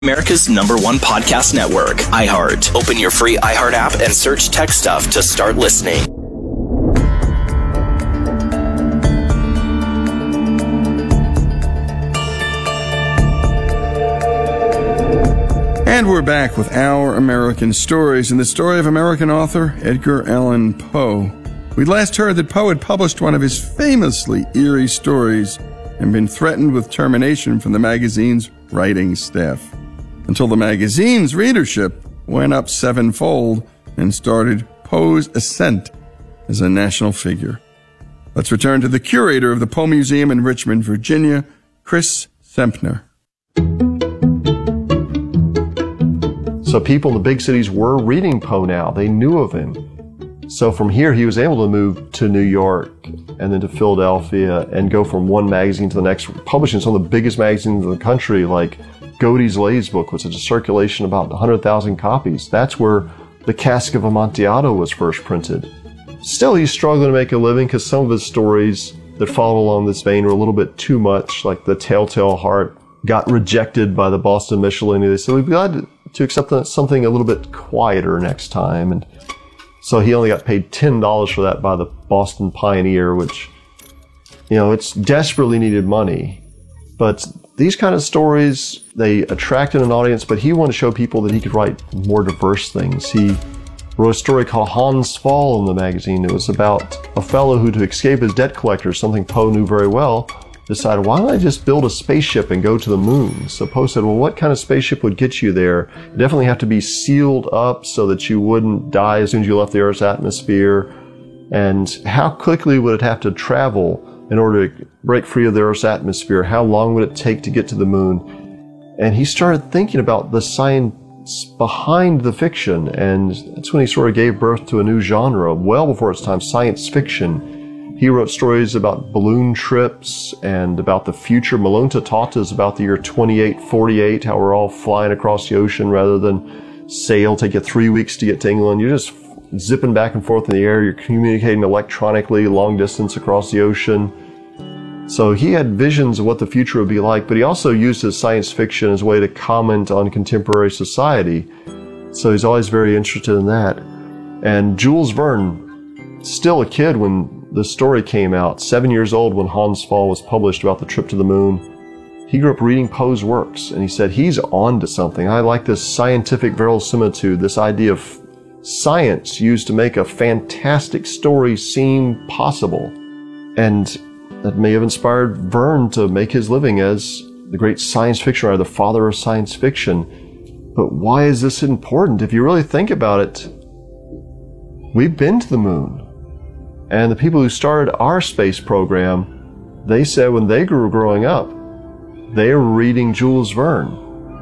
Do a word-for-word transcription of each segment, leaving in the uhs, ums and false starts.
America's number one podcast network, iHeart. Open your free iHeart app and search Tech Stuff to start listening. And we're back with Our American Stories and the story of American author Edgar Allan Poe. We last heard that Poe had published one of his famously eerie stories and been threatened with termination from the magazine's writing staff, until the magazine's readership went up sevenfold and started Poe's ascent as a national figure. Let's return to the curator of the Poe Museum in Richmond, Virginia, Chris Sempner. So people in the big cities were reading Poe now. They knew of him. So from here, he was able to move to New York and then to Philadelphia and go from one magazine to the next, publishing some of the biggest magazines in the country, like Godey's Lay's book, which is a circulation about one hundred thousand copies. That's where The Cask of Amontillado was first printed. Still, he's struggling to make a living because some of his stories that followed along this vein were a little bit too much, like The Telltale Heart got rejected by the Boston Miscellany. They said, we've got to accept something a little bit quieter next time. And so he only got paid ten dollars for that by the Boston Pioneer, which, you know, it's desperately needed money. But these kind of stories, they attracted an audience, but he wanted to show people that he could write more diverse things. He wrote a story called Hans Pfaall in the magazine. It was about a fellow who, to escape his debt collectors, something Poe knew very well, decided, why don't I just build a spaceship and go to the moon? So Poe said, well, what kind of spaceship would get you there? You definitely have to be sealed up so that you wouldn't die as soon as you left the Earth's atmosphere. And how quickly would it have to travel in order to break free of the Earth's atmosphere? How long would it take to get to the moon? And he started thinking about the science behind the fiction, and that's when he sort of gave birth to a new genre, well before its time, science fiction. He wrote stories about balloon trips and about the future. Malunta taught us about the year twenty-eight forty-eight, how we're all flying across the ocean rather than sail. Take you three weeks to get to England. You're just zipping back and forth in the air. You're communicating electronically long distance across the ocean. So he had visions of what the future would be like, but he also used his science fiction as a way to comment on contemporary society. So he's always very interested in that. And Jules Verne, still a kid when the story came out, seven years old when Hans Pfaall was published about the trip to the moon, he grew up reading Poe's works, and he said, he's on to something. I like this scientific verisimilitude, this idea of science used to make a fantastic story seem possible. And that may have inspired Verne to make his living as the great science fiction writer, the father of science fiction. But why is this important? If you really think about it, we've been to the moon. And the people who started our space program, they said when they grew growing up, they were reading Jules Verne.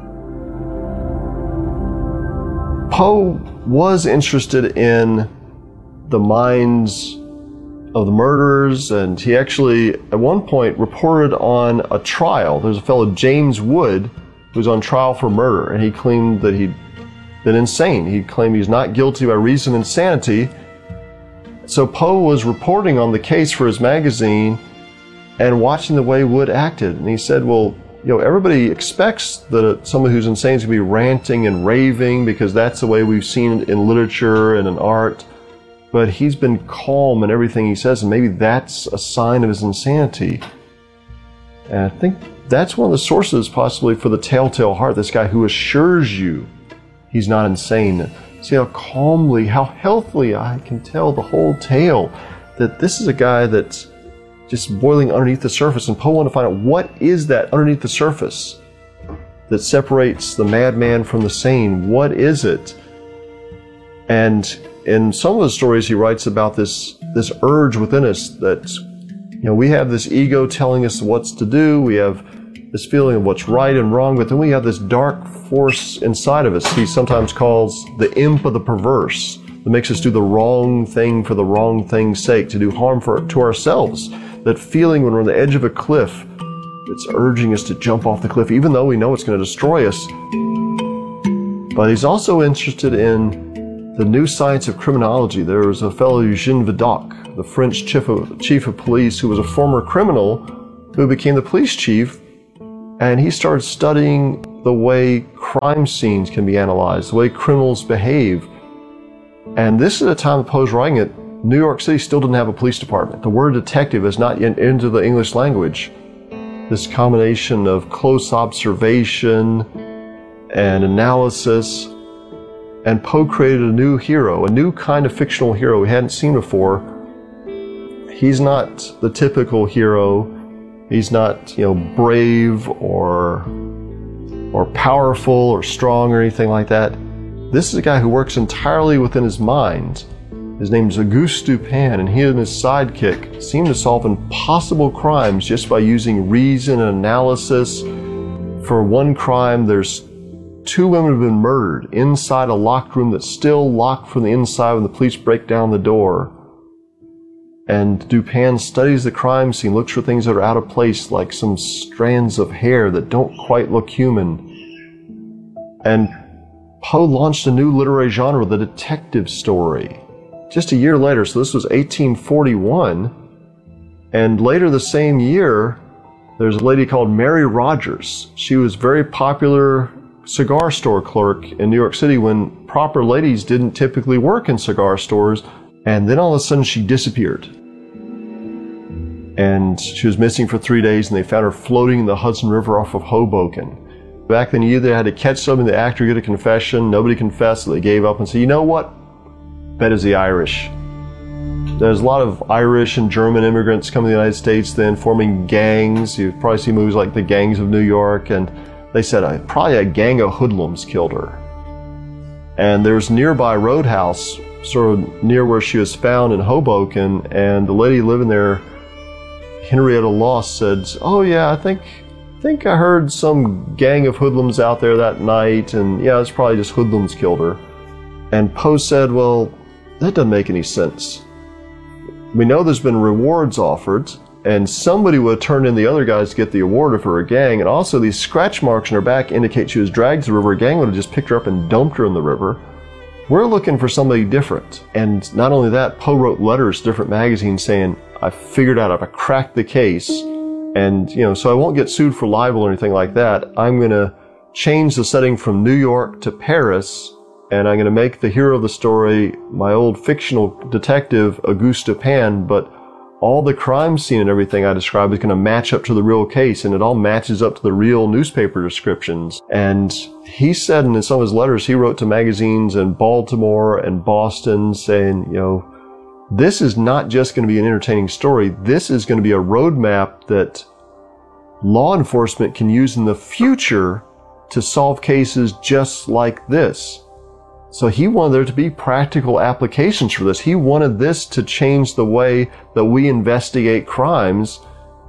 Poe was interested in the minds of the murderers, and he actually, at one point, reported on a trial. There's a fellow, James Wood, who was on trial for murder, and he claimed that he'd been insane. He claimed he was not guilty by reason of insanity. So Poe was reporting on the case for his magazine and watching the way Wood acted. And he said, well, you know, everybody expects that someone who's insane is going to be ranting and raving because that's the way we've seen it in literature and in art. But he's been calm in everything he says, and maybe that's a sign of his insanity. And I think that's one of the sources possibly for the Telltale Heart, this guy who assures you he's not insane. See how calmly, how healthily I can tell the whole tale, that this is a guy that's just boiling underneath the surface. And Poe wanted to find out, what is that underneath the surface that separates the madman from the sane? What is it? And in some of the stories he writes about this, this urge within us that, you know, we have this ego telling us what's to do. We have this feeling of what's right and wrong, but then we have this dark force inside of us he sometimes calls the imp of the perverse, that makes us do the wrong thing for the wrong thing's sake, to do harm for, to ourselves. That feeling when we're on the edge of a cliff, it's urging us to jump off the cliff, even though we know it's going to destroy us. But he's also interested in the new science of criminology. There was a fellow, Eugène Vidocq, the French chief of, chief of police, who was a former criminal who became the police chief. And he started studying the way crime scenes can be analyzed, the way criminals behave. And this is a time that Poe's writing it, New York City still didn't have a police department. The word detective is not yet into the English language. This combination of close observation and analysis. And Poe created a new hero, a new kind of fictional hero we hadn't seen before. He's not the typical hero. He's not, you know, brave or or powerful or strong or anything like that. This is a guy who works entirely within his mind. His name is Auguste Dupin, and he and his sidekick seem to solve impossible crimes just by using reason and analysis. For one crime, there's two women who have been murdered inside a locked room that's still locked from the inside when the police break down the door. And Dupin studies the crime scene, looks for things that are out of place, like some strands of hair that don't quite look human. And Poe launched a new literary genre, the detective story, just a year later. So this was eighteen forty-one. And later the same year, there's a lady called Mary Rogers. She was a very popular cigar store clerk in New York City when proper ladies didn't typically work in cigar stores. And then all of a sudden she disappeared. And she was missing for three days, and they found her floating in the Hudson River off of Hoboken. Back then, you either had to catch somebody, the actor get a confession, nobody confessed, so they gave up and said, you know what? Bet is the Irish. There's a lot of Irish and German immigrants coming to the United States then, forming gangs. You've probably seen movies like The Gangs of New York, and they said uh, probably a gang of hoodlums killed her. And there's a nearby roadhouse, sort of near where she was found in Hoboken, and the lady living there, Henrietta Loss, said, oh yeah, I think I think I heard some gang of hoodlums out there that night, and yeah, it's probably just hoodlums killed her. And Poe said, well, that doesn't make any sense. We know there's been rewards offered, and somebody would have turned in the other guys to get the award if her a gang, and also these scratch marks on her back indicate she was dragged to the river. A gang would have just picked her up and dumped her in the river. We're looking for somebody different. And not only that, Poe wrote letters to different magazines saying, I figured out, I've cracked the case, and, you know, so I won't get sued for libel or anything like that. I'm going to change the setting from New York to Paris, and I'm going to make the hero of the story my old fictional detective, Auguste Dupin, but all the crime scene and everything I described is going to match up to the real case, and it all matches up to the real newspaper descriptions. And he said in some of his letters he wrote to magazines in Baltimore and Boston saying, you know, this is not just going to be an entertaining story. This is going to be a roadmap that law enforcement can use in the future to solve cases just like this. So he wanted there to be practical applications for this. He wanted this to change the way that we investigate crimes.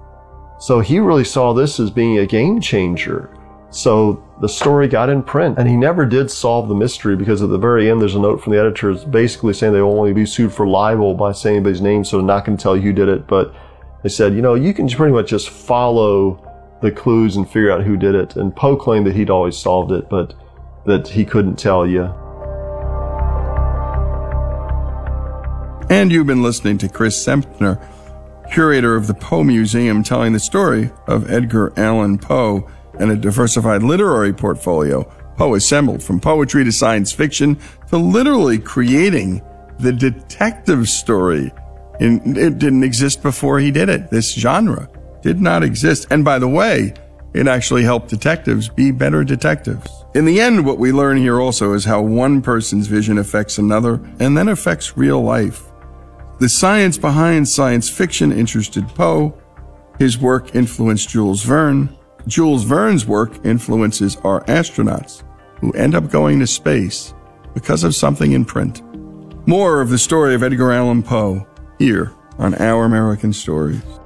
So he really saw this as being a game changer. So the story got in print, and he never did solve the mystery, because at the very end there's a note from the editors basically saying they will only be sued for libel by saying anybody's name, so they're not going to tell you who did it. But they said, you know, you can pretty much just follow the clues and figure out who did it. And Poe claimed that he'd always solved it, but that he couldn't tell you. And you've been listening to Chris Sempner, curator of the Poe Museum, telling the story of Edgar Allan Poe and a diversified literary portfolio Poe assembled, from poetry to science fiction to literally creating the detective story. And it didn't exist before he did it. This genre did not exist. And by the way, it actually helped detectives be better detectives. In the end, what we learn here also is how one person's vision affects another and then affects real life. The science behind science fiction interested Poe. His work influenced Jules Verne. Jules Verne's work influences our astronauts, who end up going to space because of something in print. More of the story of Edgar Allan Poe here on Our American Stories.